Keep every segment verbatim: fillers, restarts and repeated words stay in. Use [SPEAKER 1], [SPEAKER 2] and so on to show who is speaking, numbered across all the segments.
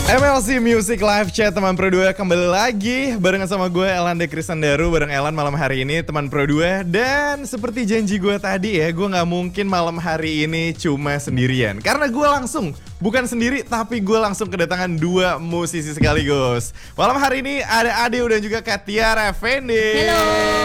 [SPEAKER 1] M L C Music Live Chat teman Pro dua kembali lagi barengan sama gue Elan Dekrisandaru. Bareng Elan malam hari ini teman Pro dua. Dan seperti janji gue tadi ya, gue gak mungkin malam hari ini cuma sendirian. Karena gue langsung, bukan sendiri tapi gue langsung kedatangan dua musisi sekaligus. Malam hari ini ada Adeo dan juga Katiara Effendi.
[SPEAKER 2] Halo.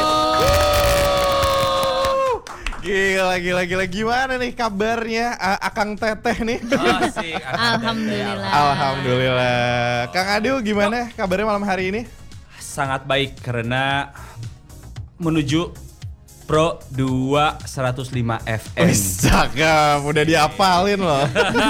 [SPEAKER 1] Gila, gila, gila. Gimana nih kabarnya uh, Akang Teteh nih?
[SPEAKER 3] Oh, sih.
[SPEAKER 2] Alhamdulillah.
[SPEAKER 1] Alhamdulillah. Kang Adeo gimana kabarnya malam hari ini?
[SPEAKER 3] Sangat baik karena menuju Pro dua seratus lima F M.
[SPEAKER 1] Wih, cakep. Udah diapalin loh.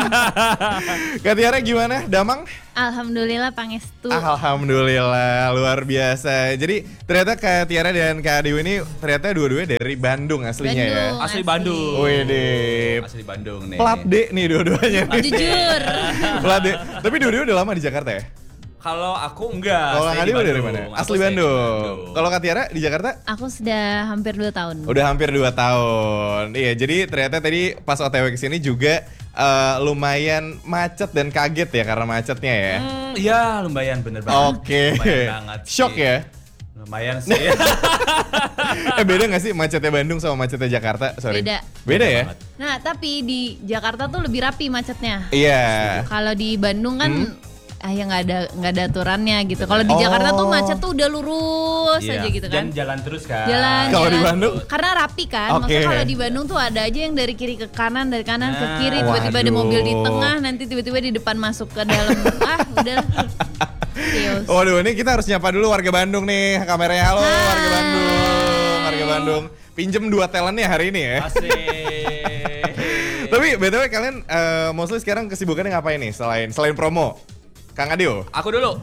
[SPEAKER 1] Kak Tiara gimana? Damang?
[SPEAKER 2] Alhamdulillah Pangestu.
[SPEAKER 1] Alhamdulillah, luar biasa. Jadi ternyata Kak Tiara dan Kak Adeo ini ternyata dua-duanya dari Bandung aslinya
[SPEAKER 2] Bandung.
[SPEAKER 1] ya.
[SPEAKER 3] Asli
[SPEAKER 2] Asli.
[SPEAKER 3] Bandung.
[SPEAKER 1] Wih deh.
[SPEAKER 3] Asli Bandung nih.
[SPEAKER 1] Plat D nih dua-duanya. nih.
[SPEAKER 2] Jujur.
[SPEAKER 1] Plat D. Tapi dua-duanya udah lama di Jakarta ya?
[SPEAKER 3] Kalau aku enggak.
[SPEAKER 1] Kalau
[SPEAKER 3] stay
[SPEAKER 1] Kak
[SPEAKER 3] di
[SPEAKER 1] Adeo dari
[SPEAKER 3] Bandung.
[SPEAKER 1] mana?
[SPEAKER 3] Aku
[SPEAKER 1] Asli
[SPEAKER 3] stay di
[SPEAKER 1] Bandung. Kalau Kak Tiara di Jakarta?
[SPEAKER 2] Aku sudah hampir dua tahun.
[SPEAKER 1] Udah hampir dua tahun. Iya, jadi ternyata tadi pas O T W kesini juga uh, lumayan macet dan kaget ya karena macetnya ya.
[SPEAKER 3] Hmm, iya lumayan bener banget.
[SPEAKER 1] Oke.
[SPEAKER 3] Lumayan banget sih.
[SPEAKER 1] Shock ya?
[SPEAKER 3] Lumayan sih.
[SPEAKER 1] eh beda gak sih macetnya Bandung sama macetnya Jakarta? Sorry.
[SPEAKER 2] Beda.
[SPEAKER 1] Beda ya?
[SPEAKER 3] banget.
[SPEAKER 2] Nah, tapi di Jakarta tuh lebih rapi macetnya.
[SPEAKER 1] Iya.
[SPEAKER 2] Kalau di Bandung kan
[SPEAKER 1] Hmm?
[SPEAKER 2] ah ya nggak ada nggak ada aturannya gitu. Kalau di
[SPEAKER 1] Oh.
[SPEAKER 2] Jakarta tuh macet tuh udah lurus
[SPEAKER 3] Iya.
[SPEAKER 2] aja gitu kan.
[SPEAKER 3] Dan jalan terus kan.
[SPEAKER 2] Jalan.
[SPEAKER 1] Kalau di
[SPEAKER 2] jalan.
[SPEAKER 1] Bandung?
[SPEAKER 2] Karena rapi kan.
[SPEAKER 1] Oke.
[SPEAKER 2] Maksudnya kalau di Bandung tuh ada aja yang dari kiri ke kanan, dari kanan ke
[SPEAKER 3] Nah.
[SPEAKER 2] kiri, tiba-tiba ada
[SPEAKER 1] Waduh.
[SPEAKER 2] mobil di tengah, nanti tiba-tiba di depan masuk ke dalam. ah, udah. Chaos.
[SPEAKER 1] Waduh, ini kita harus nyapa dulu warga Bandung nih. Kameranya halo
[SPEAKER 2] Hai.
[SPEAKER 1] warga Bandung. Warga Bandung. Pinjem dua talentnya hari ini ya.
[SPEAKER 3] Asik.
[SPEAKER 1] Tapi B T W kalian uh, mostly sekarang kesibukannya ngapain nih selain selain promo? Kang Adeo?
[SPEAKER 3] Aku dulu.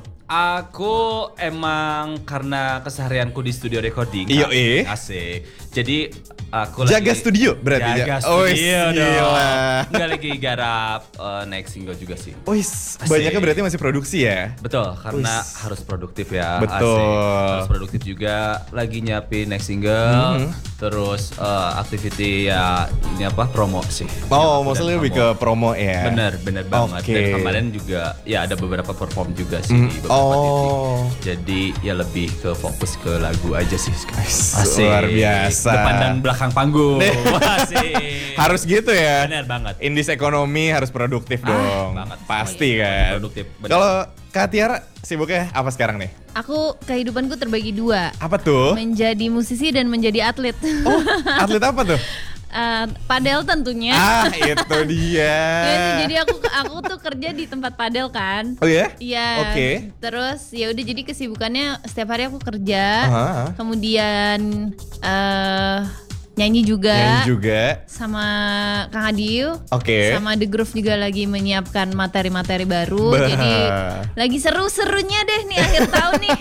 [SPEAKER 3] Aku emang karena keseharianku di studio recording.
[SPEAKER 1] Iyo, eh.
[SPEAKER 3] Asik. Jadi aku
[SPEAKER 1] Jaga
[SPEAKER 3] lagi
[SPEAKER 1] studio berarti ya?
[SPEAKER 3] Jaga
[SPEAKER 1] Oh,
[SPEAKER 3] studio dong.
[SPEAKER 1] gila.
[SPEAKER 3] Enggak lagi garap uh, next single juga sih.
[SPEAKER 1] Wis,
[SPEAKER 3] Asik.
[SPEAKER 1] banyaknya berarti masih produksi ya?
[SPEAKER 3] Betul, karena
[SPEAKER 1] Wis.
[SPEAKER 3] harus produktif ya.
[SPEAKER 1] Betul.
[SPEAKER 3] Asik. Harus produktif juga. Lagi nyiapin next single.
[SPEAKER 1] Mhm.
[SPEAKER 3] Terus uh, activity ya ini apa promo sih.
[SPEAKER 1] Oh,
[SPEAKER 3] Aku
[SPEAKER 1] mostly
[SPEAKER 3] dan
[SPEAKER 1] lebih ke promo ya?
[SPEAKER 3] Bener, bener banget.
[SPEAKER 1] Oke.
[SPEAKER 3] Dan kemarin juga ya ada beberapa perform juga sih
[SPEAKER 1] Mm,
[SPEAKER 3] di beberapa
[SPEAKER 1] oh.
[SPEAKER 3] titik. Jadi ya lebih ke fokus ke lagu aja sih. Asik.
[SPEAKER 1] Luar biasa.
[SPEAKER 3] Depan dan belakang panggung. Asik.
[SPEAKER 1] Harus gitu ya?
[SPEAKER 3] Bener banget.
[SPEAKER 1] Indis ekonomi harus produktif
[SPEAKER 3] Ah,
[SPEAKER 1] dong.
[SPEAKER 3] banget.
[SPEAKER 1] Pasti
[SPEAKER 3] Semuanya
[SPEAKER 1] kan.
[SPEAKER 3] produktif, bener.
[SPEAKER 1] Kalau Kak Tiara sibuknya apa sekarang nih?
[SPEAKER 2] Aku kehidupanku terbagi dua.
[SPEAKER 1] Apa tuh?
[SPEAKER 2] Menjadi musisi dan menjadi atlet.
[SPEAKER 1] Oh, atlet apa tuh?
[SPEAKER 2] Eh, padel tentunya.
[SPEAKER 1] Ah, itu dia.
[SPEAKER 2] Ya, jadi aku aku tuh kerja di tempat padel kan.
[SPEAKER 1] Oh ya?
[SPEAKER 2] Iya.
[SPEAKER 1] Oke.
[SPEAKER 2] Terus ya udah jadi kesibukannya setiap hari aku kerja.
[SPEAKER 1] Aha.
[SPEAKER 2] Kemudian eh nyanyi juga.
[SPEAKER 1] Nyanyi juga.
[SPEAKER 2] Sama Kang Adil.
[SPEAKER 1] Oke.
[SPEAKER 2] Sama The Groove juga lagi menyiapkan materi-materi baru.
[SPEAKER 1] Bah.
[SPEAKER 2] Jadi lagi seru-serunya deh nih akhir tahun nih.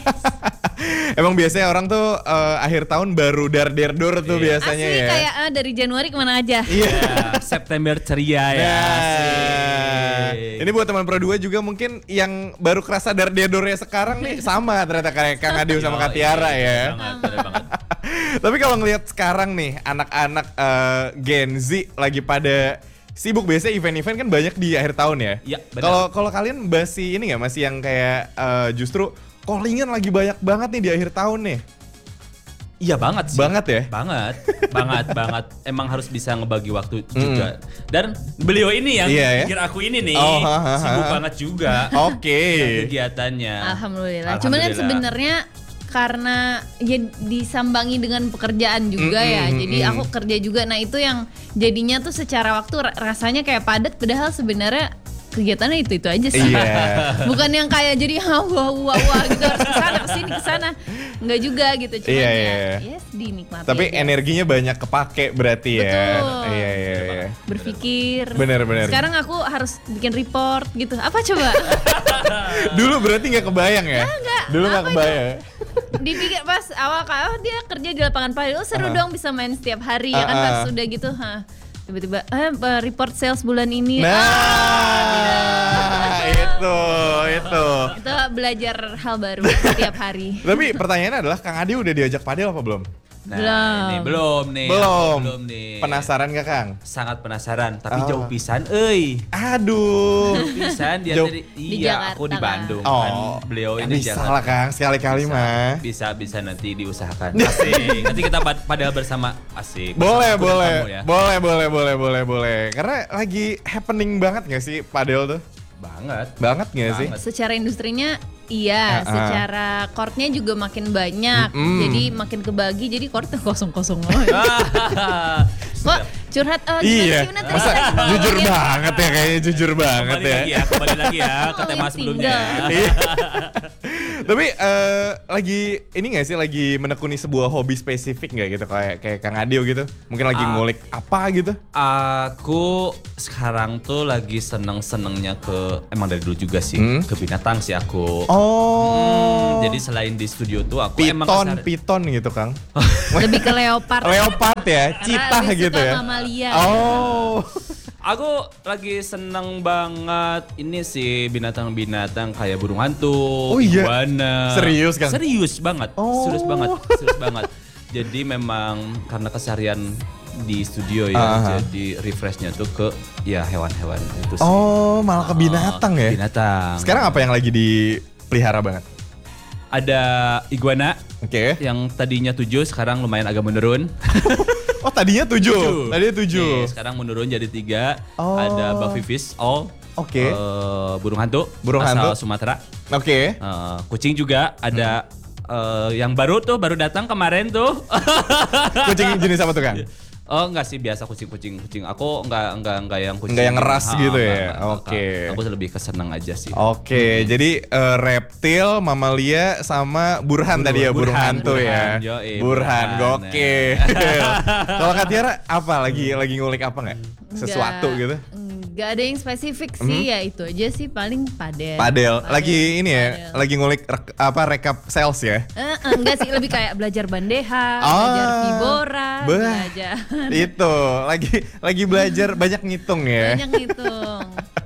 [SPEAKER 1] Emang biasanya orang tuh eh, akhir tahun baru dar der dor tuh
[SPEAKER 3] Iya.
[SPEAKER 1] biasanya
[SPEAKER 2] Asli
[SPEAKER 1] ya.
[SPEAKER 2] kayak eh, dari Januari kemana aja.
[SPEAKER 1] Iya.
[SPEAKER 3] Ya, September ceria ya.
[SPEAKER 1] Nah,
[SPEAKER 3] Asik.
[SPEAKER 1] ini buat teman Pro dua juga mungkin yang baru kerasa dar der dornya sekarang nih sama ternyata kayak Kang Adeo sama Kak Tiara ya.
[SPEAKER 3] Bener banget, bener banget.
[SPEAKER 1] Tapi kalau ngelihat sekarang nih anak-anak eh, Gen Z lagi pada sibuk, biasanya event-event kan banyak di akhir tahun ya.
[SPEAKER 3] Iya, benar.
[SPEAKER 1] Kalau kalau kalian masih ini nggak, masih yang kayak eh, justru callingan lagi banyak banget nih di akhir tahun nih.
[SPEAKER 3] Iya banget sih.
[SPEAKER 1] Banget ya?
[SPEAKER 3] Banget, banget, banget. Emang harus bisa ngebagi waktu juga. Dan beliau ini yang
[SPEAKER 1] Iya ya?
[SPEAKER 3] pikir aku ini nih
[SPEAKER 1] Oh, ha, ha,
[SPEAKER 3] sibuk
[SPEAKER 1] ha.
[SPEAKER 3] banget juga.
[SPEAKER 1] Oke.
[SPEAKER 3] dengan kegiatannya.
[SPEAKER 2] Alhamdulillah. Cuman kan
[SPEAKER 3] Alhamdulillah.
[SPEAKER 2] sebenarnya karena ya disambangi dengan pekerjaan juga
[SPEAKER 1] Mm-mm,
[SPEAKER 2] ya. Jadi
[SPEAKER 1] mm-mm.
[SPEAKER 2] aku kerja juga. Nah, itu yang jadinya tuh secara waktu ra- rasanya kayak padat padahal sebenarnya kegiatannya itu itu aja sih.
[SPEAKER 1] Iya.
[SPEAKER 2] Bukan yang kayak jadi wah wah wah wah gitu harus kesana kesini kesana. Enggak juga gitu. Cuman
[SPEAKER 1] Iya,
[SPEAKER 2] ya
[SPEAKER 1] iya.
[SPEAKER 2] yes dinikmati.
[SPEAKER 1] Tapi
[SPEAKER 2] aja.
[SPEAKER 1] energinya banyak kepake berarti ya.
[SPEAKER 2] Betul.
[SPEAKER 1] Iya iya iya.
[SPEAKER 2] Berpikir.
[SPEAKER 1] Bener, bener.
[SPEAKER 2] Sekarang aku harus bikin report gitu. Apa coba?
[SPEAKER 1] Dulu berarti nggak kebayang ya?
[SPEAKER 2] Enggak.
[SPEAKER 1] Dulu nggak
[SPEAKER 2] Apa
[SPEAKER 1] kebayang.
[SPEAKER 2] Dipikir pas awal kalau dia kerja di lapangan padel, oh seru
[SPEAKER 1] Uh-huh.
[SPEAKER 2] dong bisa main setiap hari ya kan.
[SPEAKER 1] Uh-uh.
[SPEAKER 2] Pas udah gitu, ha, tiba-tiba eh report sales bulan ini.
[SPEAKER 1] Nah,
[SPEAKER 2] Ah,
[SPEAKER 1] itu itu.
[SPEAKER 2] itu belajar hal baru setiap hari.
[SPEAKER 1] Tapi pertanyaannya adalah Kang Adi udah diajak padel apa belum?
[SPEAKER 3] Nah,
[SPEAKER 2] Belum.
[SPEAKER 3] ini belum nih.
[SPEAKER 1] Belum.
[SPEAKER 3] aku belum nih.
[SPEAKER 1] Penasaran gak Kang?
[SPEAKER 3] Sangat penasaran, tapi
[SPEAKER 1] Oh.
[SPEAKER 3] jauh pisan euy.
[SPEAKER 1] Aduh.
[SPEAKER 3] Jauh pisan dia
[SPEAKER 1] Jauh.
[SPEAKER 3] tadi.
[SPEAKER 2] Di
[SPEAKER 3] Iya, aku
[SPEAKER 2] Jakarta,
[SPEAKER 3] di
[SPEAKER 2] kan?
[SPEAKER 3] Bandung
[SPEAKER 1] Oh,
[SPEAKER 3] kan. Beliau
[SPEAKER 1] ya
[SPEAKER 3] ini di
[SPEAKER 1] bisa
[SPEAKER 3] Jakarta.
[SPEAKER 1] lah Kang, sekali-kali
[SPEAKER 3] Bisa,
[SPEAKER 1] mah.
[SPEAKER 3] Bisa bisa nanti diusahakan. Asik. Nanti kita pad- padahal bersama asik.
[SPEAKER 1] Boleh,
[SPEAKER 3] Bersama aku dan
[SPEAKER 1] boleh,
[SPEAKER 3] kamu ya.
[SPEAKER 1] boleh, boleh, boleh, boleh, boleh. Karena lagi happening banget gak sih padel tuh?
[SPEAKER 3] Banget.
[SPEAKER 1] Banget gak sih?
[SPEAKER 3] Banget.
[SPEAKER 2] Secara industrinya iya,
[SPEAKER 1] Uh-uh.
[SPEAKER 2] secara courtnya juga makin banyak,
[SPEAKER 1] Mm-mm.
[SPEAKER 2] jadi makin kebagi, jadi courtnya kosong-kosong loh. Kok
[SPEAKER 3] Sudah.
[SPEAKER 2] curhat? Oh,
[SPEAKER 1] Iya,
[SPEAKER 2] gimana sih, Una, tadi
[SPEAKER 1] masa
[SPEAKER 2] kita
[SPEAKER 1] jujur
[SPEAKER 2] ngomongin-
[SPEAKER 1] banget ya, kayaknya jujur banget
[SPEAKER 3] Kembali
[SPEAKER 1] ya.
[SPEAKER 3] lagi ya, kembali lagi ya ke
[SPEAKER 2] Ngomongin
[SPEAKER 3] tema sebelumnya.
[SPEAKER 2] single.
[SPEAKER 1] Iya. Tapi eh, lagi ini gak sih lagi menekuni sebuah hobi spesifik nggak gitu kayak kayak Kang Adio gitu? Mungkin lagi
[SPEAKER 3] Ah.
[SPEAKER 1] ngulik apa gitu?
[SPEAKER 3] Aku sekarang tuh lagi seneng-senengnya ke emang dari dulu juga sih
[SPEAKER 1] Hmm?
[SPEAKER 3] ke binatang sih aku.
[SPEAKER 1] Oh.
[SPEAKER 3] Hmm, jadi selain di studio tuh aku emang
[SPEAKER 1] piton,
[SPEAKER 3] kesar-
[SPEAKER 1] piton gitu Kang.
[SPEAKER 2] Lebih ke leopard.
[SPEAKER 1] Leopard ya,
[SPEAKER 2] Karena
[SPEAKER 1] citah
[SPEAKER 2] lebih
[SPEAKER 1] gitu
[SPEAKER 2] suka
[SPEAKER 1] ya.
[SPEAKER 2] mamalia.
[SPEAKER 1] Oh.
[SPEAKER 3] Aku lagi seneng banget ini sih binatang-binatang kayak burung hantu,
[SPEAKER 1] Oh iya?
[SPEAKER 3] iguana.
[SPEAKER 1] Serius, Kang?
[SPEAKER 3] Serius banget,
[SPEAKER 1] Oh.
[SPEAKER 3] serius banget, serius banget. Jadi memang karena keseharian di studio ya,
[SPEAKER 1] Aha.
[SPEAKER 3] jadi refreshnya tuh ke ya hewan-hewan itu sih.
[SPEAKER 1] Oh, malah ke binatang ya.
[SPEAKER 3] Binatang.
[SPEAKER 1] Sekarang apa yang lagi dipelihara banget?
[SPEAKER 3] Ada iguana
[SPEAKER 1] Oke.
[SPEAKER 3] yang tadinya tujuh sekarang lumayan agak menurun.
[SPEAKER 1] Oh, tadinya tujuh. Tadinya tujuh.
[SPEAKER 3] Nih, sekarang menurun jadi tiga.
[SPEAKER 1] Oh.
[SPEAKER 3] Ada buffy fish, all.
[SPEAKER 1] Oke.
[SPEAKER 3] Eh, burung hantu.
[SPEAKER 1] Burung
[SPEAKER 3] asal
[SPEAKER 1] hantu.
[SPEAKER 3] Sumatera.
[SPEAKER 1] Oke.
[SPEAKER 3] Eh, kucing juga ada. eh, yang baru tuh baru datang kemarin tuh.
[SPEAKER 1] Kucing jenis apa tuh Kang?
[SPEAKER 3] Oh enggak sih, biasa kucing-kucing kucing. Aku enggak enggak enggak yang kucing.
[SPEAKER 1] Enggak yang ras
[SPEAKER 3] Ah,
[SPEAKER 1] gitu
[SPEAKER 3] enggak,
[SPEAKER 1] ya?
[SPEAKER 3] enggak, enggak.
[SPEAKER 1] Oke.
[SPEAKER 3] Aku lebih kesenang aja sih.
[SPEAKER 1] Oke, jadi eh, reptil, mamalia, sama burhan tadi ya, burung
[SPEAKER 3] Burhan,
[SPEAKER 1] hantu ya.
[SPEAKER 3] burhan, yoi,
[SPEAKER 1] Burhan,
[SPEAKER 3] burhan.
[SPEAKER 1] gokil. Kalau Kak Tiara apa lagi lagi ngulik apa nggak? Sesuatu
[SPEAKER 2] Nggak-
[SPEAKER 1] gitu?
[SPEAKER 2] Nggak ada yang spesifik sih, ya itu aja sih paling padel.
[SPEAKER 1] Padel, lagi ini ya,
[SPEAKER 2] padel.
[SPEAKER 1] lagi ngulik rek- apa rekap sales ya.
[SPEAKER 2] Eh, eh, enggak sih, lebih kayak belajar bandeha,
[SPEAKER 1] Ah,
[SPEAKER 2] belajar vibora,
[SPEAKER 1] bah.
[SPEAKER 2] belajar
[SPEAKER 1] Itu, lagi lagi belajar banyak ngitung ya.
[SPEAKER 2] banyak ngitung.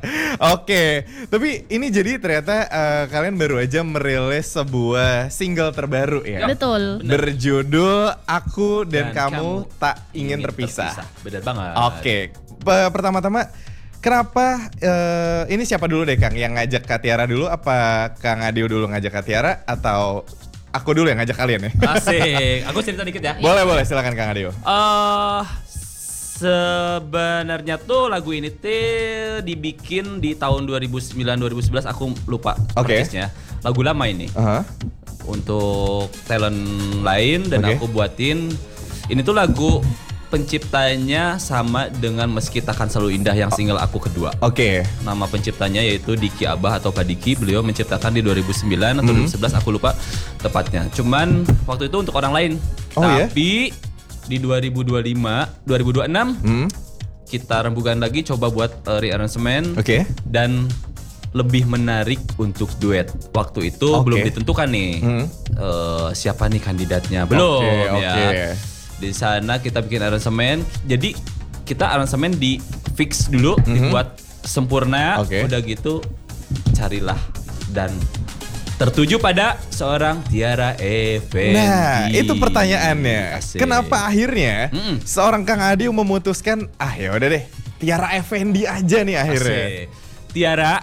[SPEAKER 1] Oke, tapi ini jadi ternyata eh, kalian baru aja merilis sebuah single terbaru ya.
[SPEAKER 2] Betul.
[SPEAKER 1] Berjudul Aku dan,
[SPEAKER 3] Dan
[SPEAKER 1] Kamu,
[SPEAKER 3] Kamu
[SPEAKER 1] Tak Ingin Terpisah.
[SPEAKER 3] Bener banget.
[SPEAKER 1] Oke, Pe- pertama-tama kenapa eh, ini siapa dulu deh Kang yang ngajak Kak Tiara dulu? Apa Kang Adio dulu ngajak Kak Tiara atau aku dulu yang ngajak kalian ya?
[SPEAKER 3] Asik. Aku cerita dikit ya.
[SPEAKER 1] Boleh boleh silakan Kang Adio.
[SPEAKER 3] Eh sebenarnya tuh lagu ini tuh dibikin di tahun dua ribu sembilan dua ribu sebelas, aku lupa
[SPEAKER 1] Oke.
[SPEAKER 3] persisnya. Lagu lama ini.
[SPEAKER 1] Aha.
[SPEAKER 3] Untuk talent lain dan
[SPEAKER 1] Oke.
[SPEAKER 3] aku buatin. Ini tuh lagu penciptanya sama dengan Meski Takkan Selalu Indah yang single aku kedua.
[SPEAKER 1] Oke.
[SPEAKER 3] Nama penciptanya yaitu Diki Abah atau Kak Diki. Beliau menciptakan di dua ribu sembilan atau dua ribu sebelas, aku lupa tepatnya. Cuman waktu itu untuk orang lain.
[SPEAKER 1] Oh, ya?
[SPEAKER 3] Tapi di dua ribu dua puluh lima, dua ribu dua puluh enam
[SPEAKER 1] Hmm.
[SPEAKER 3] kita rembukan lagi coba buat uh, rearrangement
[SPEAKER 1] Oke.
[SPEAKER 3] dan lebih menarik untuk duet. Waktu itu
[SPEAKER 1] Oke.
[SPEAKER 3] belum ditentukan nih
[SPEAKER 1] Hmm.
[SPEAKER 3] uh, siapa nih kandidatnya. Belum
[SPEAKER 1] Oke,
[SPEAKER 3] ya.
[SPEAKER 1] oke.
[SPEAKER 3] Di sana kita bikin aransemen. Jadi kita aransemen di fix dulu, dibuat sempurna.
[SPEAKER 1] Mhm. Oke.
[SPEAKER 3] Udah gitu carilah dan tertuju pada seorang Tiara Effendi.
[SPEAKER 1] Nah, itu pertanyaannya.
[SPEAKER 3] Asik.
[SPEAKER 1] Kenapa akhirnya
[SPEAKER 3] Mm-mm.
[SPEAKER 1] seorang Kang Adio memutuskan ah ya udah deh, Tiara Effendi aja nih akhirnya.
[SPEAKER 3] Asik. Tiara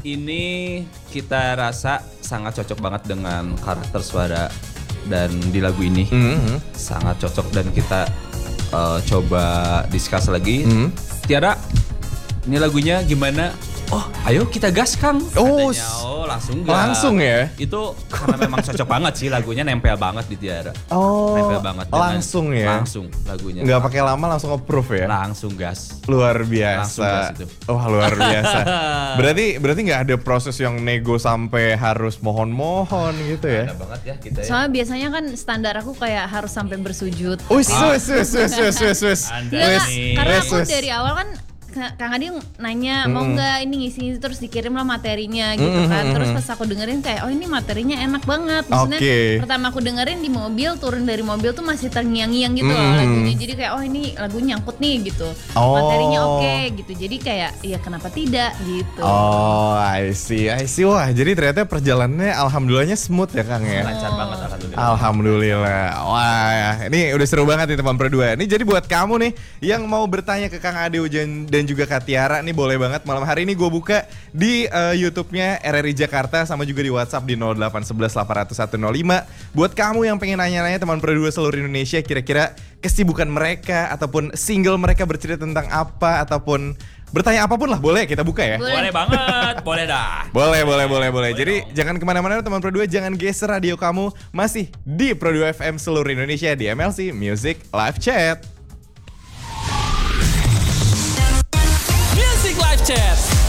[SPEAKER 3] ini kita rasa sangat cocok banget dengan karakter suara dan di lagu ini
[SPEAKER 1] Mhm.
[SPEAKER 3] sangat cocok dan kita uh, coba discuss lagi.
[SPEAKER 1] Mhm.
[SPEAKER 3] Tiara, ini lagunya gimana? Oh, ayo kita gas Kang.
[SPEAKER 1] Oh,
[SPEAKER 3] Katanya, oh langsung gas.
[SPEAKER 1] langsung ya?
[SPEAKER 3] Itu karena memang cocok banget sih lagunya, nempel banget di Tiara.
[SPEAKER 1] Oh,
[SPEAKER 3] Nempel banget. dengan-
[SPEAKER 1] langsung ya?
[SPEAKER 3] Langsung lagunya.
[SPEAKER 1] Nggak pakai lama langsung approve ya?
[SPEAKER 3] Langsung gas.
[SPEAKER 1] Luar
[SPEAKER 3] Langsung
[SPEAKER 1] biasa.
[SPEAKER 3] gas itu.
[SPEAKER 1] Wah, luar biasa. berarti berarti nggak ada proses yang nego sampai harus mohon-mohon gitu ya?
[SPEAKER 3] Ada banget ya kita ya.
[SPEAKER 2] Soalnya biasanya kan standar aku kayak harus sampai bersujud.
[SPEAKER 1] Wis, wis, wis, wis, wis, wis, wis.
[SPEAKER 3] Anda
[SPEAKER 2] Nggak,
[SPEAKER 1] Wis,
[SPEAKER 2] Kak,
[SPEAKER 3] nih.
[SPEAKER 2] karena
[SPEAKER 1] wis,
[SPEAKER 2] aku
[SPEAKER 1] wis.
[SPEAKER 2] dari awal kan Ka- Kang Adi nanya mau nggak ini ngisi terus dikirim lah materinya gitu kan. Terus pas aku dengerin kayak oh ini materinya enak banget. Maksudnya
[SPEAKER 1] Oke.
[SPEAKER 2] pertama aku dengerin di mobil, turun dari mobil tuh masih terngiang-ngiang gitu loh
[SPEAKER 1] Mm.
[SPEAKER 2] lagunya. Jadi kayak oh ini lagu nyangkut nih gitu.
[SPEAKER 1] Oh.
[SPEAKER 2] Materinya oke gitu. Jadi kayak ya kenapa tidak gitu.
[SPEAKER 1] Oh, I see, I see. Wah, jadi ternyata perjalanannya alhamdulillahnya smooth ya Kang ya.
[SPEAKER 3] Lancar banget alhamdulillah.
[SPEAKER 1] Alhamdulillah. Wah, ini udah seru banget nih teman Pro dua. Ini jadi buat kamu nih yang mau bertanya ke Kang Ade Ujan dan juga Kak Tiara nih boleh banget. Malam hari ini gue buka di uh, YouTube-nya R R I Jakarta sama juga di WhatsApp di nol delapan satu satu delapan nol satu nol lima. Buat kamu yang pengen nanya-nanya teman Pro dua seluruh Indonesia, kira-kira kesibukan mereka ataupun single mereka bercerita tentang apa ataupun bertanya apapun lah, boleh kita buka ya.
[SPEAKER 3] Boleh, boleh banget, boleh dah.
[SPEAKER 1] Boleh, boleh, boleh, boleh. Jadi dong. Jangan kemana-mana teman Pro dua, jangan geser radio kamu. Masih di Pro dua F M seluruh Indonesia di M L C Music Live Chat.
[SPEAKER 4] Music Live Chat.